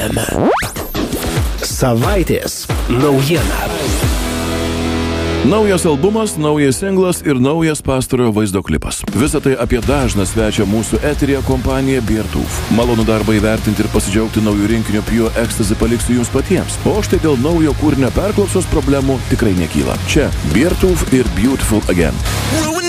Savaitės naujiena. Naujas albumas, naujas singlas ir naujas pastarojo vaizdo klipas. Visą tai apie dažną svečią mūsų eteryje kompaniją Beartooth. Malonu darbą įvertinti ir pasidžiaugti naujų rinkinių Pure Ecstasy paliksiu jums patiems. O štai dėl naujo kūrinio perklausos problemų tikrai nekyla. Čia Beartooth ir Beautiful Again.